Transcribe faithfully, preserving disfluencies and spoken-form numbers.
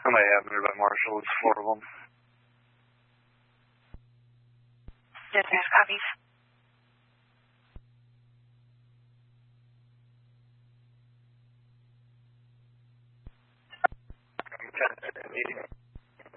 I may have nearby Marshall. It's four of them. Dispatch copies. Meeting.